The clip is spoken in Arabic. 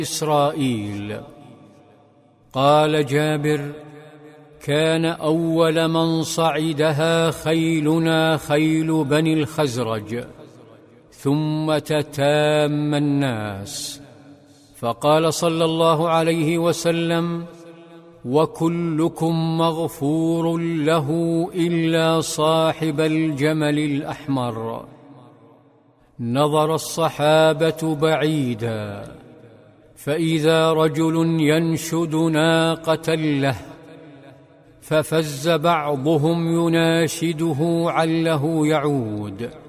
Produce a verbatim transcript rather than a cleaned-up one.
إسرائيل. قال جابر: كان أول من صعدها خيلنا خيل بني الخزرج، ثم تتام الناس. فقال صلى الله عليه وسلم: وكلكم مغفور له إلا صاحب الجمل الأحمر. نظر الصحابة بعيدا، فإذا رجل ينشد ناقة له، ففز بعضهم يناشده عله يعود،